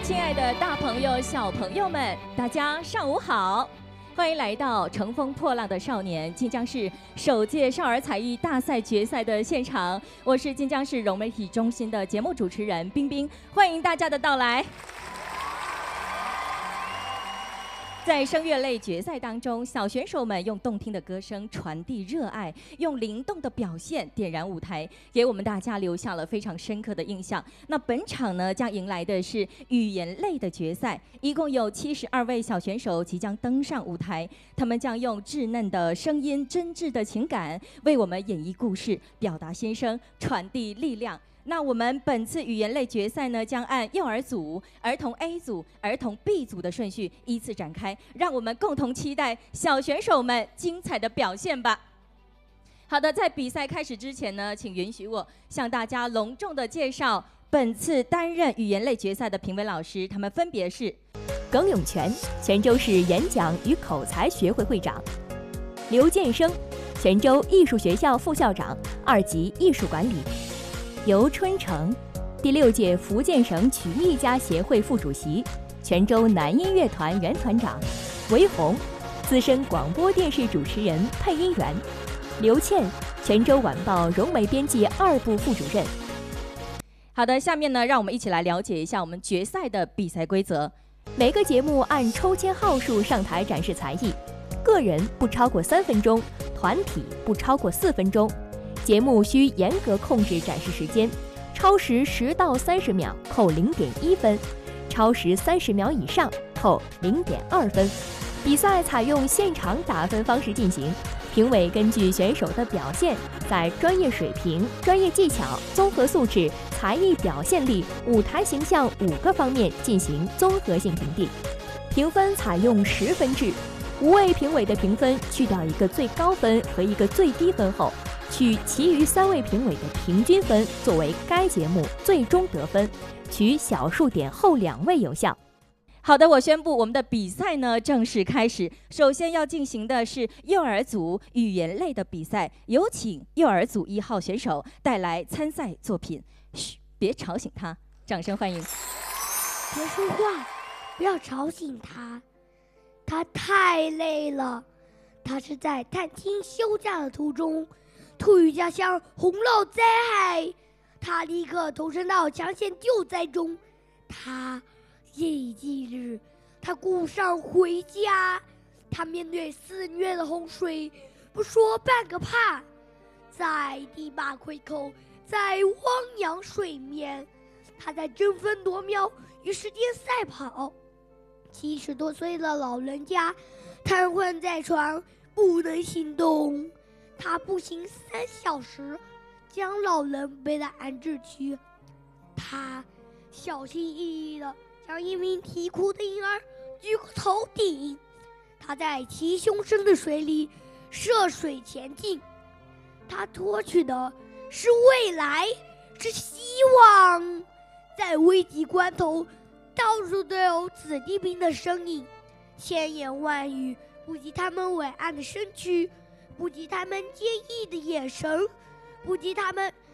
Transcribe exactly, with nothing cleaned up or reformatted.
亲爱的大朋友、小朋友们，大家上午好！欢迎来到《乘风破浪的少年》晋江市首届少儿才艺大赛决赛的现场，我是晋江市融媒体中心的节目主持人冰冰，欢迎大家的到来。在声乐类决赛当中，小选手们用动听的歌声传递热爱，用灵动的表现点燃舞台，给我们大家留下了非常深刻的印象。那本场呢，将迎来的是语言类的决赛，一共有七十二位小选手即将登上舞台，他们将用稚嫩的声音、真挚的情感，为我们演绎故事，表达心声，传递力量。那我们本次语言类决赛呢，将按幼儿组、儿童 A 组、儿童 B 组的顺序依次展开，让我们共同期待小选手们精彩的表现吧。好的，在比赛开始之前呢，请允许我向大家隆重的介绍本次担任语言类决赛的评委老师，他们分别是耿永全，泉州市演讲与口才学会会长；刘建生，泉州艺术学校副校长，二级艺术管理。尤春成，第六届福建省曲艺家协会副主席，泉州男音乐团原团长；韦红，资深广播电视主持人、配音员；刘倩，泉州晚报融媒编辑二部副主任。 好的，下面呢，让我们一起来了解一下我们决赛的比赛规则。 每个节目按抽签号数上台展示才艺，个人不超过三分钟，团体不超过四分钟。节目需严格控制展示时间，超时十到三十秒扣零点一分，超时三十秒以上扣零点二分。比赛采用现场打分方式进行，评委根据选手的表现，在专业水平、专业技巧、综合素质、才艺表现力、舞台形象五个方面进行综合性评定。评分采用十分制，五位评委的评分去掉一个最高分和一个最低分后，取其余三位评委的平均分作为该节目最终得分，取小数点后两位有效。 好的，我宣布我们的比赛呢正式开始。首先要进行的是幼儿组语言类的比赛，有请幼儿组一号选手带来参赛作品。嘘，别吵醒他，掌声欢迎。 别说话，不要吵醒他，他太累了。他是在探亲休假的途中，突遇家乡洪涝灾害，他立刻投身到抢险救灾中。他夜以继日，他顾上回家。他面对肆虐的洪水，不说半个怕。在地马溃口，在汪洋水面，他在争分夺秒与时间赛跑。七十多岁的老人家瘫痪在床，不能行动。他步行三小时，将老人背到安置区。他小心翼翼地将一名啼哭的婴儿举过头顶。他在齐胸深的水里涉水前进。他夺取的是未来，是希望。在危急关头，到处都有子弟兵的身影，千言万语不及他们伟岸的身躯，不及他们坚毅的眼神，不及他们